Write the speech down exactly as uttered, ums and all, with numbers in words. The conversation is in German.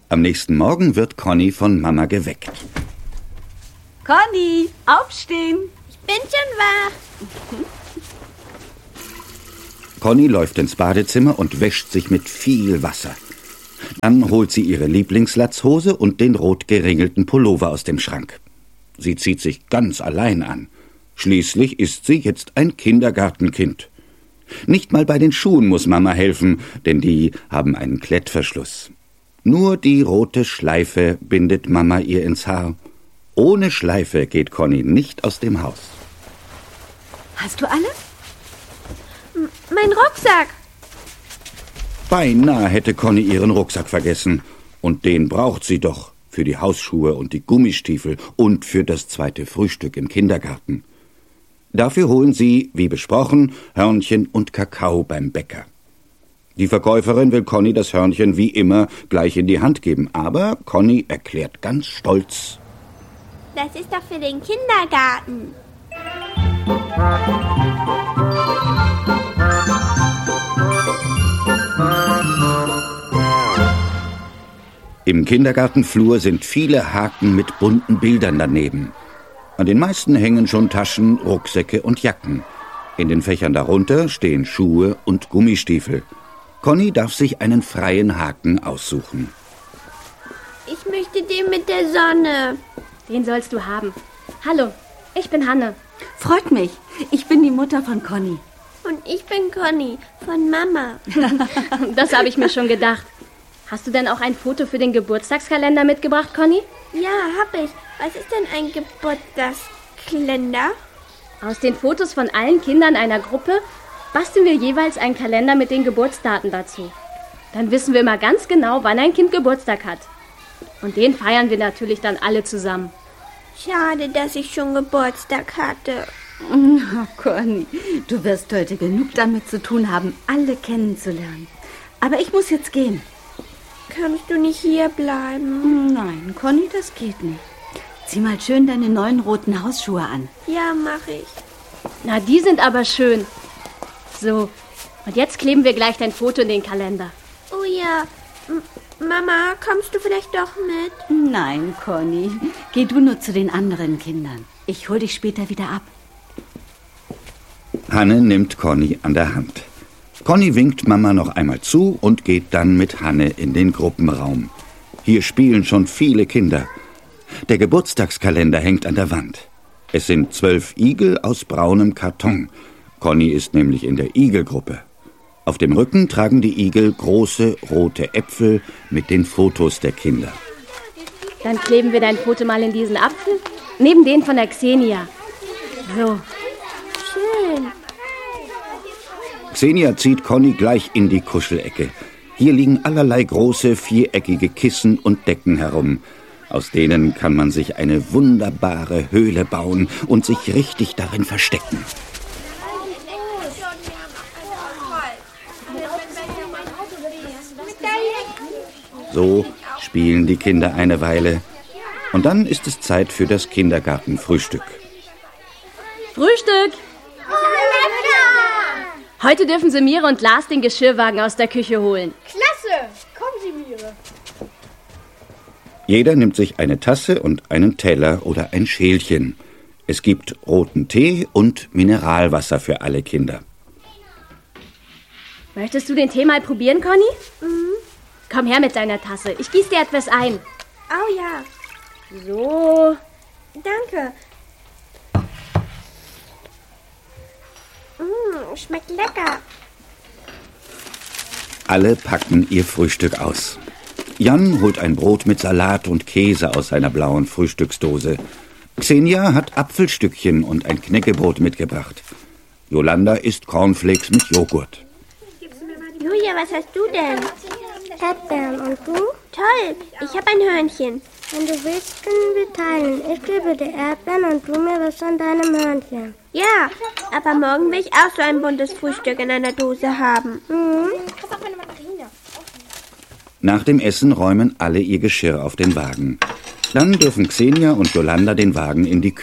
Am nächsten Morgen wird Conny von Mama geweckt. Conny, aufstehen! Ich bin schon wach. Conny läuft ins Badezimmer und wäscht sich mit viel Wasser. Dann holt sie ihre Lieblingslatzhose und den rot geringelten Pullover aus dem Schrank. Sie zieht sich ganz allein an. Schließlich ist sie jetzt ein Kindergartenkind. Nicht mal bei den Schuhen muss Mama helfen, denn die haben einen Klettverschluss. Nur die rote Schleife bindet Mama ihr ins Haar. Ohne Schleife geht Conny nicht aus dem Haus. Hast du alle? M- mein Rucksack. Beinahe hätte Conny ihren Rucksack vergessen. Und den braucht sie doch für die Hausschuhe und die Gummistiefel und für das zweite Frühstück im Kindergarten. Dafür holen sie, wie besprochen, Hörnchen und Kakao beim Bäcker. Die Verkäuferin will Conny das Hörnchen wie immer gleich in die Hand geben, aber Conny erklärt ganz stolz: Das ist doch für den Kindergarten. Im Kindergartenflur sind viele Haken mit bunten Bildern daneben. An den meisten hängen schon Taschen, Rucksäcke und Jacken. In den Fächern darunter stehen Schuhe und Gummistiefel. Conny darf sich einen freien Haken aussuchen. Ich möchte den mit der Sonne. Den sollst du haben. Hallo, ich bin Hanne. Freut mich. Ich bin die Mutter von Conny. Und ich bin Conny von Mama. Das habe ich mir schon gedacht. Hast du denn auch ein Foto für den Geburtstagskalender mitgebracht, Conny? Ja, hab ich. Was ist denn ein Geburtstagskalender? Aus den Fotos von allen Kindern einer Gruppe basteln wir jeweils einen Kalender mit den Geburtsdaten dazu. Dann wissen wir immer ganz genau, wann ein Kind Geburtstag hat. Und den feiern wir natürlich dann alle zusammen. Schade, dass ich schon Geburtstag hatte. Oh, Conny, du wirst heute genug damit zu tun haben, alle kennenzulernen. Aber ich muss jetzt gehen. Kannst du nicht hier bleiben? Nein, Conny, das geht nicht. Zieh mal schön deine neuen roten Hausschuhe an. Ja, mach ich. Na, die sind aber schön. So, und jetzt kleben wir gleich dein Foto in den Kalender. Oh ja. M- Mama, kommst du vielleicht doch mit? Nein, Conny, geh du nur zu den anderen Kindern. Ich hol dich später wieder ab. Hanne nimmt Conny an der Hand. Conny winkt Mama noch einmal zu und geht dann mit Hanne in den Gruppenraum. Hier spielen schon viele Kinder. Der Geburtstagskalender hängt an der Wand. Es sind zwölf Igel aus braunem Karton. Conny ist nämlich in der Igelgruppe. Auf dem Rücken tragen die Igel große rote Äpfel mit den Fotos der Kinder. Dann kleben wir dein Foto mal in diesen Apfel, neben den von der Xenia. So. Schön. Xenia zieht Conny gleich in die Kuschelecke. Hier liegen allerlei große, viereckige Kissen und Decken herum. Aus denen kann man sich eine wunderbare Höhle bauen und sich richtig darin verstecken. So spielen die Kinder eine Weile. Und dann ist es Zeit für das Kindergartenfrühstück. Frühstück! Heute dürfen Sie Mire und Lars den Geschirrwagen aus der Küche holen. Klasse. Kommen Sie, Mire. Jeder nimmt sich eine Tasse und einen Teller oder ein Schälchen. Es gibt roten Tee und Mineralwasser für alle Kinder. Möchtest du den Tee mal probieren, Conny? Mhm. Komm her mit deiner Tasse. Ich gieße dir etwas ein. Oh ja. So. Danke. Mmh, schmeckt lecker. Alle packen ihr Frühstück aus. Jan holt ein Brot mit Salat und Käse aus seiner blauen Frühstücksdose. Xenia hat Apfelstückchen und ein Knäckebrot mitgebracht. Jolanda isst Cornflakes mit Joghurt. Julia, was hast du denn? Erdbeeren und du? Toll, ich habe ein Hörnchen. Wenn du willst, können wir teilen. Ich gebe dir Erdbeeren und du mir was von deinem Hörnchen. Ja, aber morgen will ich auch so ein buntes Frühstück in einer Dose haben. Mhm. Nach dem Essen räumen alle ihr Geschirr auf den Wagen. Dann dürfen Xenia und Jolanda den Wagen in die Küche